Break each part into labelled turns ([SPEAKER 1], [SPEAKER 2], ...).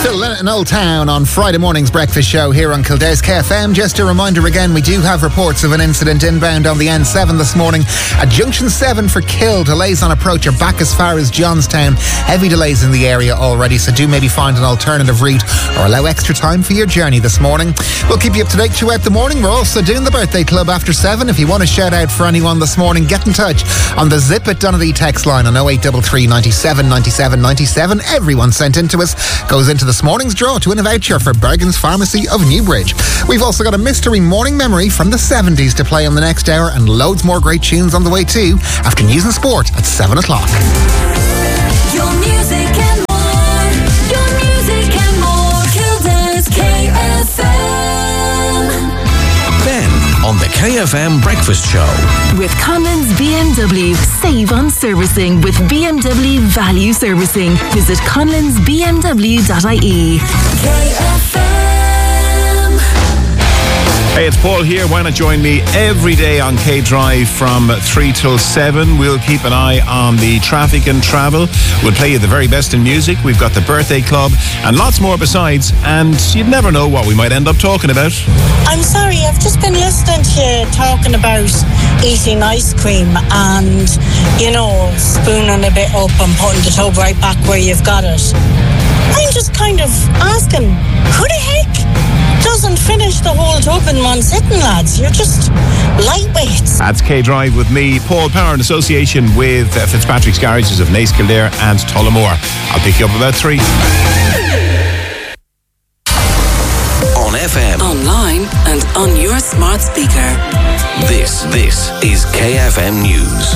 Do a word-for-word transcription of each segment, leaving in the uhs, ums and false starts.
[SPEAKER 1] Still in Old Town on Friday morning's breakfast show here on Kildare's K F M. Just a reminder again, we do have reports of an incident inbound on the N seven this morning at Junction seven for Kill. Delays on approach are back as far as Johnstown. Heavy delays in the area already, so do maybe find an alternative route or allow extra time for your journey this morning. We'll keep you up to date throughout the morning. We're also doing the birthday club after seven. If you want to shout out for anyone this morning, get in touch on the Zip at Donnelly text line on oh eight three three, ninety-seven, ninety-seven, ninety-seven. Everyone sent into us goes into this morning's draw to win a voucher for Bergen's Pharmacy of Newbridge. We've also got a mystery morning memory from the seventies to play on the next hour, and loads more great tunes on the way too after news and sport at seven o'clock.
[SPEAKER 2] Your music and more, your music and more, Kildare's K F M.
[SPEAKER 3] Ben on the K F M Breakfast Show.
[SPEAKER 4] With Conlon's B M W. Save on servicing with B M W Value Servicing. Visit conlons b m w dot i e.
[SPEAKER 2] K F M.
[SPEAKER 5] Hey, it's Paul here. Why not join me every day on K Drive from three till seven? We'll keep an eye on the traffic and travel. We'll play you the very best in music. We've got the birthday club and lots more besides. And you'd never know what we might end up talking about.
[SPEAKER 6] I'm sorry, I've just been listening to you talking about eating ice cream and, you know, spooning a bit up and putting the tub right back where you've got it. I'm just kind of asking, who the heck doesn't finish the whole tub in one sitting, lads? You're just lightweights.
[SPEAKER 5] That's K Drive with me, Paul Power, in association with uh, Fitzpatrick's Garages of Naas, Kildare and Tullamore. I'll pick you up about three.
[SPEAKER 3] On F M,
[SPEAKER 4] Online and on your smart speaker.
[SPEAKER 3] this, this is K F M News.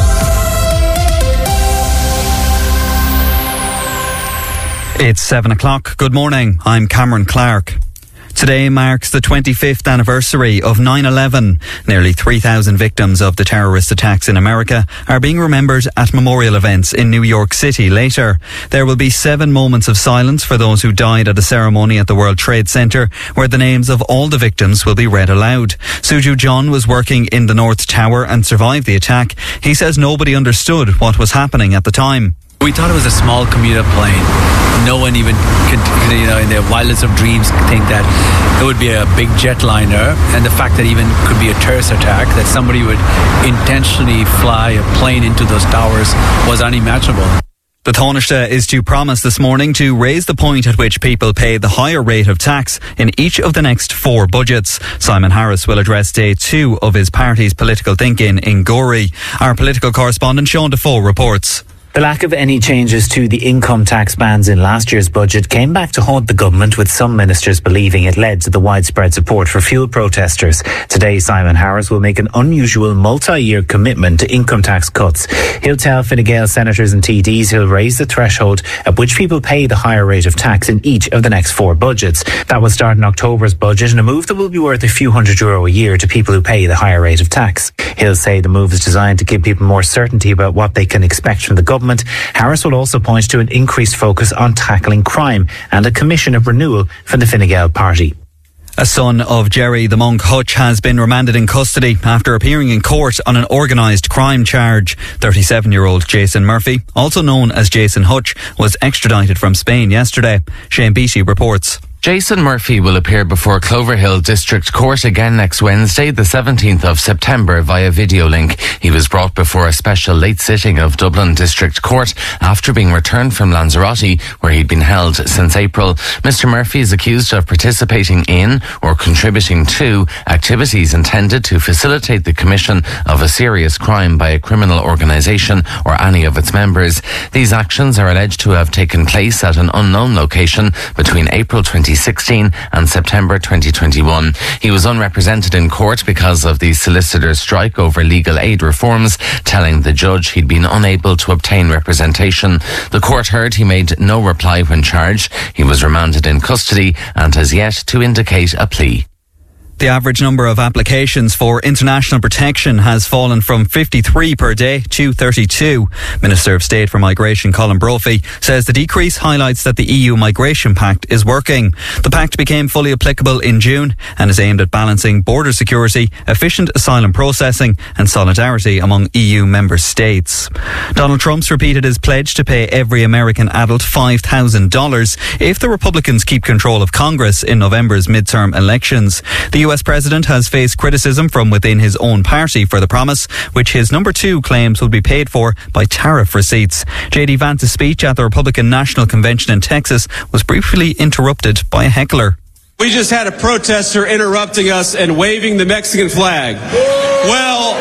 [SPEAKER 7] It's seven o'clock. Good morning. I'm Cameron Clark. Today marks the twenty-fifth anniversary of nine eleven. Nearly three thousand victims of the terrorist attacks in America are being remembered at memorial events in New York City later. There will be seven moments of silence for those who died at a ceremony at the World Trade Center, where the names of all the victims will be read aloud. Suju John was working in the North Tower and survived the attack. He says nobody understood what was happening at the time.
[SPEAKER 8] We thought it was a small commuter plane. No one even could, you know, in their wildest of dreams think that it would be a big jetliner, and the fact that even could be a terrorist attack, that somebody would intentionally fly a plane into those towers, was unimaginable.
[SPEAKER 7] The Taoiseach is to promise this morning to raise the point at which people pay the higher rate of tax in each of the next four budgets. Simon Harris will address day two of his party's political think-in in Gorey. Our political correspondent Sean Defoe reports.
[SPEAKER 9] The lack of any changes to the income tax bands in last year's budget came back to haunt the government, with some ministers believing it led to the widespread support for fuel protesters. Today, Simon Harris will make an unusual multi-year commitment to income tax cuts. He'll tell Fine Gael senators and T Ds he'll raise the threshold at which people pay the higher rate of tax in each of the next four budgets. That will start in October's budget, and a move that will be worth a few hundred euro a year to people who pay the higher rate of tax. He'll say the move is designed to give people more certainty about what they can expect from the government. Harris will also point to an increased focus on tackling crime and a commission of renewal for the Fine Gael party.
[SPEAKER 7] A son of Jerry the Monk Hutch has been remanded in custody after appearing in court on an organised crime charge. thirty-seven-year-old Jason Murphy, also known as Jason Hutch, was extradited from Spain yesterday. Shane Beattie reports.
[SPEAKER 10] Jason Murphy will appear before Cloverhill District Court again next Wednesday, the seventeenth of September, via video link. He was brought before a special late sitting of Dublin District Court after being returned from Lanzarote, where he'd been held since April. Mister Murphy is accused of participating in or contributing to activities intended to facilitate the commission of a serious crime by a criminal organisation or any of its members. These actions are alleged to have taken place at an unknown location between April twenty sixteen and September twenty twenty-one. He was unrepresented in court because of the solicitor's strike over legal aid reforms, telling the judge he'd been unable to obtain representation. The court heard he made no reply when charged. He was remanded in custody and has yet to indicate a plea.
[SPEAKER 7] The average number of applications for international protection has fallen from fifty-three per day to thirty-two. Minister of State for Migration Colin Brophy says the decrease highlights that the E U Migration Pact is working. The pact became fully applicable in June and is aimed at balancing border security, efficient asylum processing and solidarity among E U member states. Donald Trump's repeated his pledge to pay every American adult five thousand dollars if the Republicans keep control of Congress in November's midterm elections. The U S president has faced criticism from within his own party for the promise, which his number two claims will be paid for by tariff receipts. J D Vance's speech at the Republican National Convention in Texas was briefly interrupted by a heckler.
[SPEAKER 11] We just had a protester interrupting us and waving the Mexican flag. Well,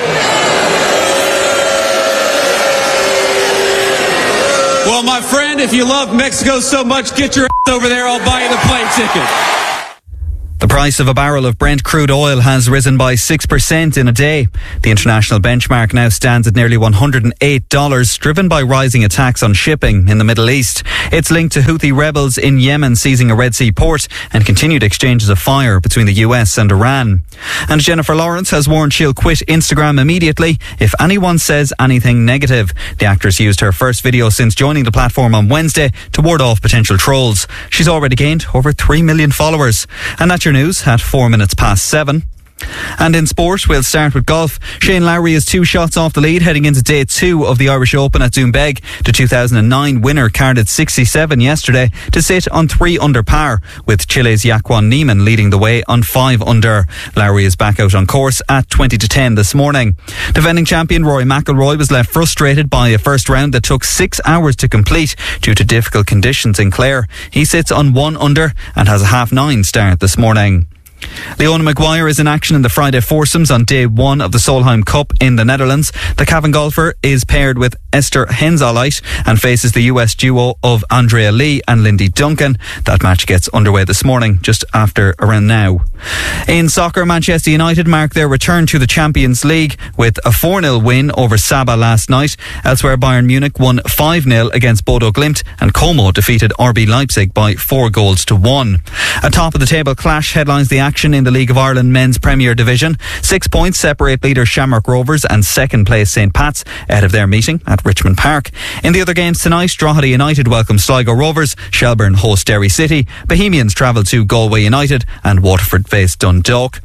[SPEAKER 11] well, my friend, if you love Mexico so much, get your ass over there. I'll buy you the plane ticket.
[SPEAKER 7] The price of a barrel of Brent crude oil has risen by six percent in a day. The international benchmark now stands at nearly one hundred eight dollars, driven by rising attacks on shipping in the Middle East. It's linked to Houthi rebels in Yemen seizing a Red Sea port and continued exchanges of fire between the U S and Iran. And Jennifer Lawrence has warned she'll quit Instagram immediately if anyone says anything negative. The actress used her first video since joining the platform on Wednesday to ward off potential trolls. She's already gained over three million followers. And that's your news at four minutes past seven. And in sport, we'll start with golf. Shane Lowry is two shots off the lead heading into day two of the Irish Open at Doonbeg. The two thousand nine winner carded sixty-seven yesterday to sit on three under par, with Chile's Jaquan Niemann leading the way on five under. Lowry is back out on course at twenty to ten this morning. Defending champion Rory McIlroy was left frustrated by a first round that took six hours to complete due to difficult conditions in Clare. He sits on one under and has a half nine start this morning. Leona Maguire is in action in the Friday foursomes on day one of the Solheim Cup in the Netherlands. The Cavan golfer is paired with Esther Henzalite and faces the U S duo of Andrea Lee and Lindy Duncan. That match gets underway this morning just after around now. In soccer, Manchester United marked their return to the Champions League with a four nil win over Saba last night. Elsewhere, Bayern Munich won five nil against Bodo Glimt and Como defeated R B Leipzig by four goals to one. A top of the table clash headlines the action in the League of Ireland Men's Premier Division. Six points separate leader Shamrock Rovers and second place St Pat's ahead of their meeting at Richmond Park. In the other games tonight, Drogheda United welcome Sligo Rovers, Shelbourne host Derry City, Bohemians travel to Galway United and Waterford face Dundalk.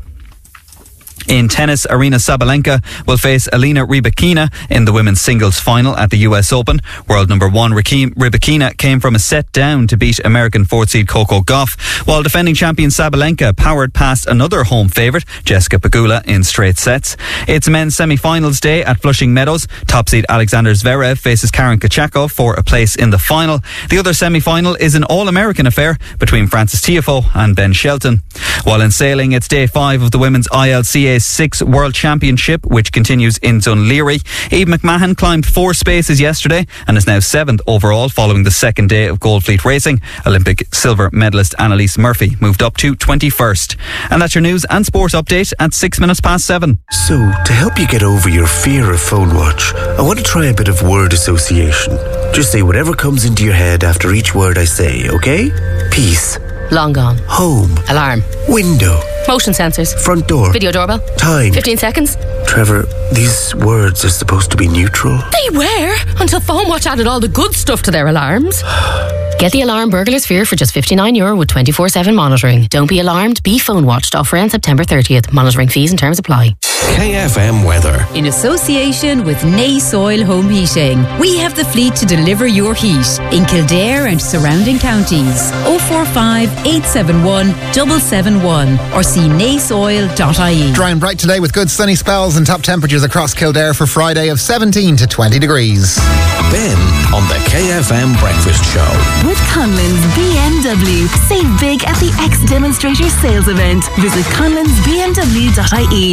[SPEAKER 7] In tennis, Arina Sabalenka will face Elena Rybakina in the women's singles final at the U S Open. World number one Rybakina came from a set down to beat American fourth seed Coco Gauff, while defending champion Sabalenka powered past another home favourite, Jessica Pegula, in straight sets. It's men's semi-finals day at Flushing Meadows. Top seed Alexander Zverev faces Karen Kachako for a place in the final. The other semi-final is an all-American affair between Francis Tiafoe and Ben Shelton. While in sailing, it's day five of the women's I L C A Six World Championship, which continues in Dunleary. Eve McMahon climbed four spaces yesterday and is now seventh overall following the second day of Goldfleet racing. Olympic silver medalist Annalise Murphy moved up to twenty-first. And that's your news and sport update at six minutes past seven.
[SPEAKER 12] So, to help you get over your fear of phone watch, I want to try a bit of word association. Just say whatever comes into your head after each word I say, okay? Peace.
[SPEAKER 13] Long gone.
[SPEAKER 12] Home.
[SPEAKER 13] Alarm.
[SPEAKER 12] Window.
[SPEAKER 13] Motion sensors.
[SPEAKER 12] Front door.
[SPEAKER 13] Video doorbell.
[SPEAKER 12] Time.
[SPEAKER 13] fifteen seconds.
[SPEAKER 12] Trevor, these words are supposed to be neutral.
[SPEAKER 13] They were, until Phone Watch added all the good stuff to their alarms. Get the alarm Burglar's Fear for just fifty-nine euro with twenty-four seven monitoring. Don't be alarmed, be phone watched. Offer ends September thirtieth. Monitoring fees and terms apply.
[SPEAKER 3] K F M weather.
[SPEAKER 14] In association with Nay Soil Home Heating, we have the fleet to deliver your heat in Kildare and surrounding counties. oh four five, eight seven one, seven seven one or see nay soil dot I E.
[SPEAKER 1] Dry and bright today with good sunny spells and top temperatures across Kildare for Friday of seventeen to twenty degrees.
[SPEAKER 3] Ben on the K F M Breakfast Show.
[SPEAKER 4] With Conlon's B M W. Save big at the X Demonstrator sales event. Visit conlons b m w dot I E.